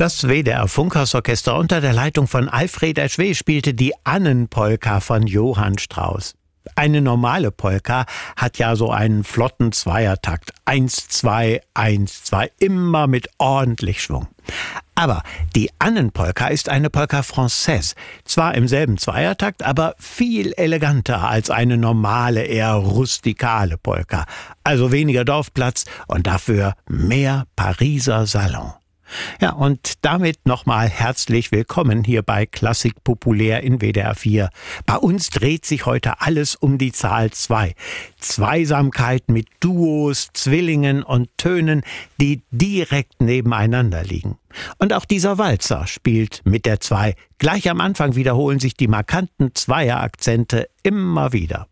Das WDR-Funkhausorchester unter der Leitung von Alfred Eschwege spielte die Annenpolka von Johann Strauss. Eine normale Polka hat ja so einen flotten Zweiertakt. 1, 2, 1, 2, immer mit ordentlich Schwung. Aber die Annenpolka ist eine Polka Française. Zwar im selben Zweiertakt, aber viel eleganter als eine normale, eher rustikale Polka. Also weniger Dorfplatz und dafür mehr Pariser Salon. Ja, und damit nochmal herzlich willkommen hier bei Klassik Populär in WDR 4. Bei uns dreht sich heute alles um die Zahl 2. Zweisamkeit mit Duos, Zwillingen und Tönen, die direkt nebeneinander liegen. Und auch dieser Walzer spielt mit der 2. Gleich am Anfang wiederholen sich die markanten Zweierakzente immer wieder.